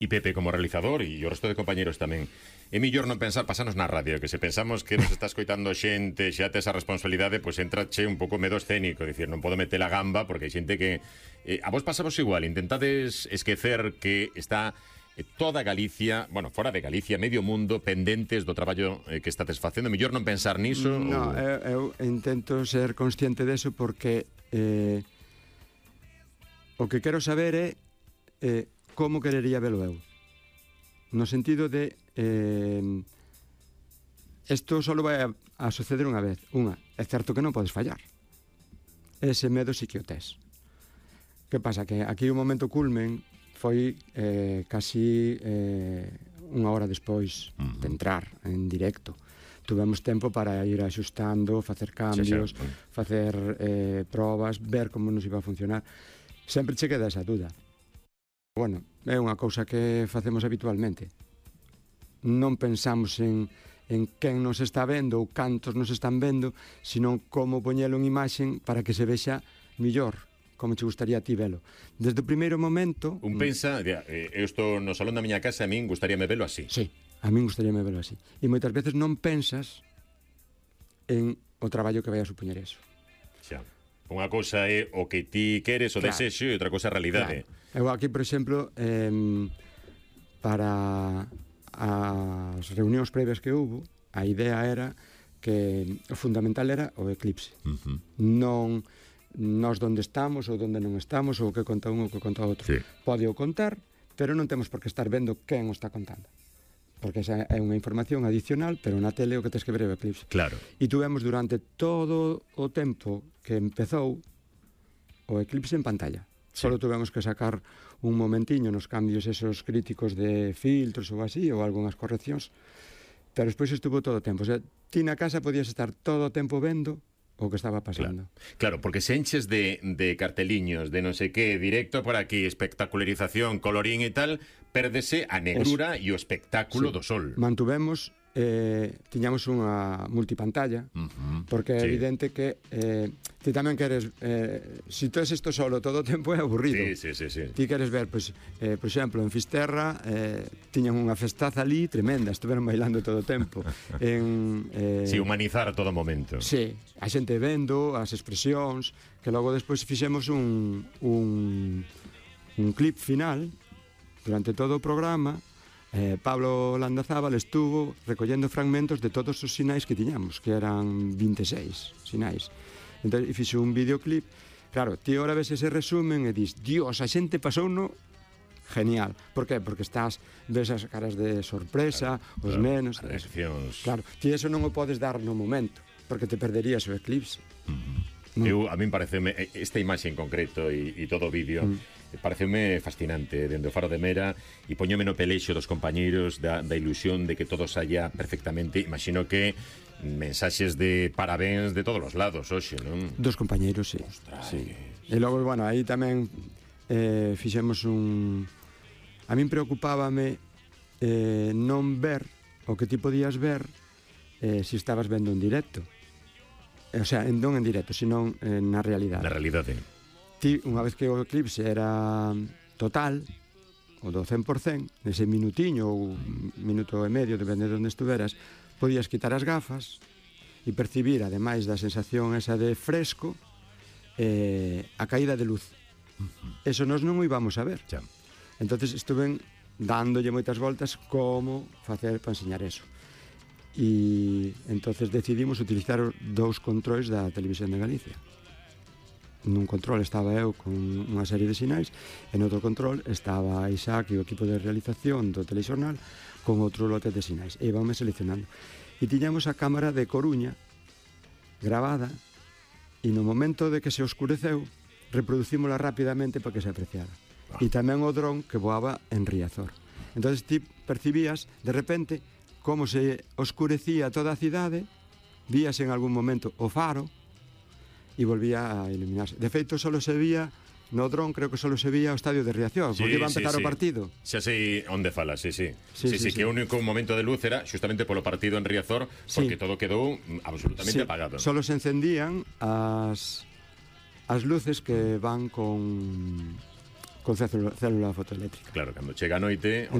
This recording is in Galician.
E Pepe como realizador e o resto de compañeros tamén. É millor non pensar, pasanos na radio, que se pensamos que nos está escoitando xente, xa te esa responsabilidade, pois entrache un pouco medo escénico, dicir, non podo meter a gamba, porque hai xente que... a vos pasamos igual, intentades esquecer que está toda Galicia, bueno, fora de Galicia, medio mundo, pendentes do traballo que estades facendo. Millor non pensar niso? No, eu intento ser consciente deso porque o que quero saber é como querería velo eu, no sentido de isto só vai a suceder unha vez. É certo que non podes fallar, ese medo sí que o tes. Que pasa? Que aquí o momento culmen foi casi unha hora despois de entrar en directo. Tuvemos tempo para ir axustando, facer cambios, facer probas, ver como nos iba a funcionar. Sempre che queda esa duda. Bueno, é unha cousa que facemos habitualmente. Non pensamos en quen nos está vendo ou cantos nos están vendo, senón como poñelo en imaxen para que se vexa millor, como che gustaría a ti velo. Desde o primeiro momento... Un pensa, eu estou no salón da miña casa, a min gustaríame velo así. Sí, a min gustaríame velo así. E moitas veces non pensas en o traballo que vai a supoñer eso. Xa. Unha cousa é o que ti queres, o desexo, e outra cousa é a realidade. Eu aquí, por exemplo, para as reunións previas que hubo, a idea era que o fundamental era o eclipse. Non nós onde estamos ou onde non estamos, ou o que conta un ou o que conta outro. Pode o contar, pero non temos por que estar vendo quen o está contando, porque esa é unha información adicional, pero na tele o que tens que ver é o eclipse. Claro. E tuvemos durante todo o tempo que empezou o eclipse en pantalla. Solo tuvemos que sacar un momentiño nos cambios esos críticos de filtros ou así, ou algunhas correccións, pero despois estuvo todo o tempo. O sea, ti na casa podías estar todo o tempo vendo o que estaba pasando. Claro, porque se enches de carteliños, de non sei que, directo por aquí, espectacularización, colorín e tal, pérdese a negrura e o espectáculo do sol. Mantuvemos, tiñamos unha multipantalla, porque é evidente que ti tamén queres, se tu es isto solo todo o tempo é aburrido. Ti queres ver, pois, por exemplo, en Fisterra tiñan unha festaza ali tremenda, estuveron bailando todo o tempo. Humanizar a todo momento. Sí, a xente vendo as expresións, que logo despois fixemos un clip final durante todo o programa. Pablo Landazábal estuvo recollendo fragmentos de todos os sinais que tiñamos, que eran 26 sinais. Entón, fixe un videoclip. Claro, ti ahora ves ese resumen e dis, Dios, a xente pasouno genial. Por qué? Porque ves as caras de sorpresa, os nenos. Reaccións. Claro, ti eso non o podes dar no momento, porque te perderías o eclipse. A min pareceme, esta imaxe en concreto e todo o vídeo, pareceme fascinante dende o Faro de Mera, e poñome no pelexo dos compañeiros da ilusión de que todo saia perfectamente. Imagino que mensaxes de parabéns de todos os lados hoxe, non? Dos compañeiros, sí. E logo, bueno, aí tamén fixemos un... A min preocupábame non ver o que ti podías ver se estabas vendo en directo. O sea, non en directo, sino na realidade. Na realidade. Ti, unha vez que o eclipse era total, o do 100%, nese minutiño ou minuto e medio, depende de onde estuveras, podías quitar as gafas e percibir, ademais da sensación esa de fresco, a caída de luz. Eso nós non o íbamos a ver. Entonces estuven dándolle moitas voltas como facer para enseñar eso. E entonces decidimos utilizar dous controis da Televisión de Galicia. Nun control estaba eu con unha serie de sinais, e no outro control estaba Isaac e o equipo de realización do telexornal con outro lote de sinais, e íbamos seleccionando. E tiñamos a cámara de Coruña gravada, e no momento de que se oscureceu reproducímola rapidamente para que se apreciara. E tamén o dron que voaba en Riazor. Entonces ti percibías de repente como se oscurecía toda a cidade, víase en algún momento o faro e volvía a iluminarse. De feito, solo se vía no dron, creo que solo se vía o estadio de Riazor, porque iba a empezar o partido. Xa sei onde falas, sí, que o único momento de luz era justamente polo partido en Riazor, porque todo quedou absolutamente apagado. Solo se encendían as luces que van con con célula fotoeléctrica. Claro, cando chega a noite,